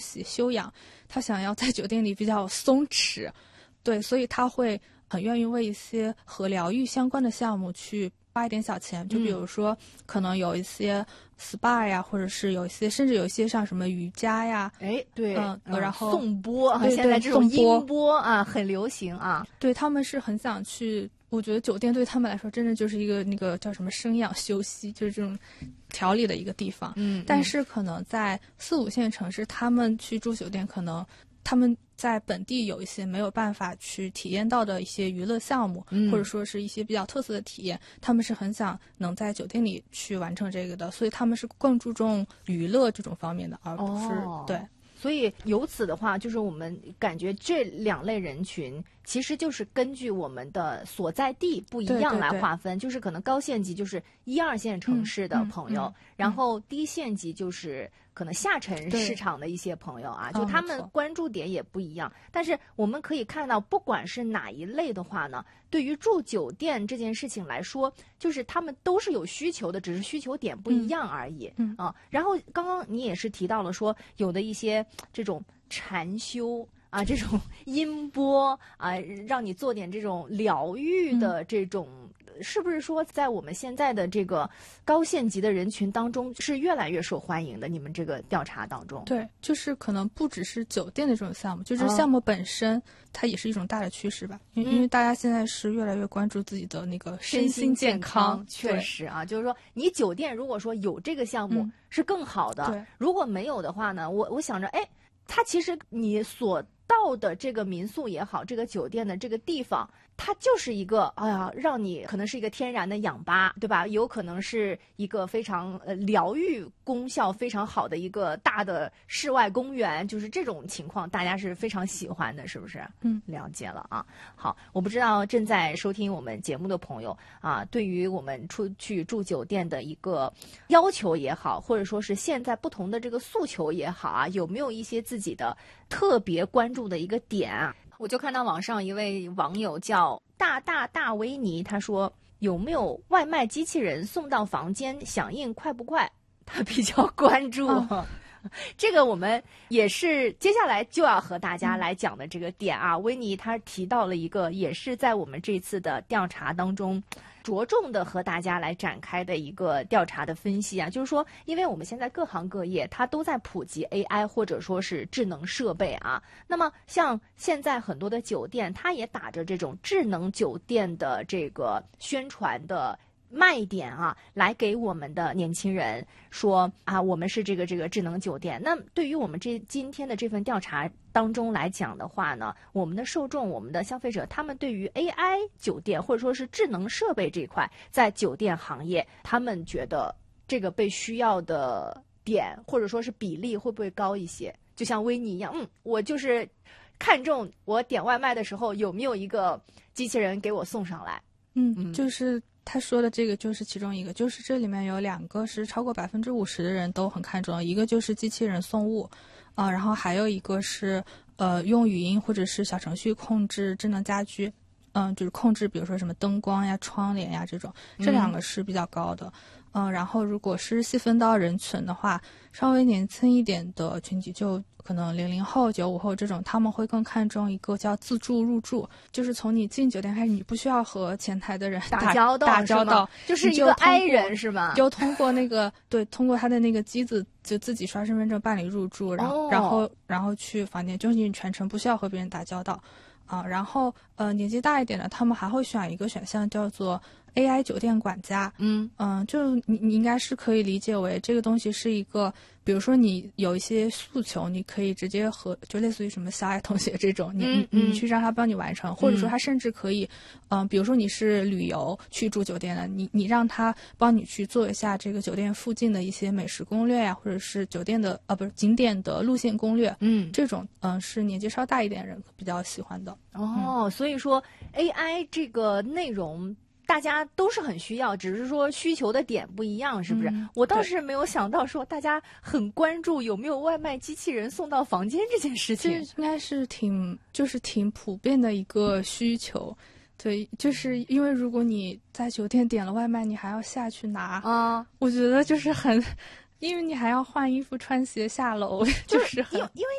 息休养，他想要在酒店里比较松弛，对，所以他会很愿意为一些和疗愈相关的项目去花一点小钱，就比如说可能有一些 SPA 呀，或者是有一些甚至有一些像什么瑜伽呀， 对， 然后颂钵对现在这种音波啊很流行啊， 对，他们是很想去，我觉得酒店对他们来说真的就是一个那个叫什么生养休息，就是这种调理的一个地方。但是可能在4、5线城市，他们去住酒店，可能他们在本地有一些没有办法去体验到的一些娱乐项目，或者说是一些比较特色的体验，他们是很想能在酒店里去完成这个的，所以他们是更注重娱乐这种方面的，而不是对。 所以由此的话，就是我们感觉这2类人群其实就是根据我们的所在地不一样来划分，就是可能高线级就是1、2线城市的朋友，然后低线级就是可能下沉市场的一些朋友啊，就他们关注点也不一样。但是我们可以看到，不管是哪一类的话呢，对于住酒店这件事情来说，就是他们都是有需求的，只是需求点不一样而已。然后刚刚你也是提到了说，有的一些这种禅修啊，这种音波啊，让你做点这种疗愈的这种。是不是说在我们现在的这个高线级的人群当中是越来越受欢迎的？你们这个调查当中， 对，就是可能不只是酒店的这种项目，就是项目本身它也是一种大的趋势吧。因为大家现在是越来越关注自己的那个身心健康， 确实啊，就是说你酒店如果说有这个项目是更好的，如果没有的话呢，我想着，它其实你所到的这个民宿也好，这个酒店的这个地方，它就是一个让你可能是一个天然的氧吧，对吧？有可能是一个非常疗愈功效非常好的一个大的室外公园，就是这种情况大家是非常喜欢的，是不是？了解了啊。好，我不知道正在收听我们节目的朋友啊，对于我们出去住酒店的一个要求也好，或者说是现在不同的这个诉求也好啊，有没有一些自己的特别关注的一个点啊？我就看到网上一位网友叫大维尼，他说有没有外卖机器人送到房间，响应快不快？他比较关注。这个我们也是接下来就要和大家来讲的这个点啊。维尼他提到了一个，也是在我们这次的调查当中着重的和大家来展开的一个调查的分析啊，就是说，因为我们现在各行各业它都在普及 AI 或者说是智能设备啊，那么像现在很多的酒店，它也打着这种智能酒店的这个宣传的卖点啊，来给我们的年轻人说啊，我们是这个智能酒店。那对于我们今天的这份调查当中来讲的话呢，我们的受众，我们的消费者，他们对于 AI 酒店或者说是智能设备这一块，在酒店行业，他们觉得这个被需要的点或者说是比例会不会高一些？就像维尼一样，我就是看重我点外卖的时候有没有一个机器人给我送上来。 就是他说的这个就是其中一个，就是这里面有2个是超过50%的人都很看重，一个就是机器人送物，然后还有一个是用语音或者是小程序控制智能家居，就是控制比如说什么灯光呀、窗帘呀这种，这2个是比较高的。然后如果是细分到人群的话，稍微年轻一点的群体，就可能00后、95后这种，他们会更看重一个叫自助入住，就是从你进酒店开始，你不需要和前台的人打交道， 就是一个 I 人是吧？ 就通过那个通过他的那个机子，就自己刷身份证办理入住，然后去房间，就是你全程不需要和别人打交道。然后年纪大一点的，他们还会选一个选项叫做 AI 酒店管家。就你应该是可以理解为这个东西是一个，比如说你有一些诉求，你可以直接和就类似于什么小爱同学这种，你去让他帮你完成，或者说他甚至可以，比如说你是旅游去住酒店的，你让他帮你去做一下这个酒店附近的一些美食攻略呀，或者是酒店的不是景点的路线攻略。这种是年纪稍大一点的人比较喜欢的。 所以说 AI 这个内容大家都是很需要，只是说需求的点不一样，是不是？我倒是没有想到说大家很关注有没有外卖机器人送到房间这件事情。 这应该是挺普遍的一个需求。对，就是因为如果你在酒店点了外卖，你还要下去拿我觉得就是因为你还要换衣服穿鞋下楼，就是因为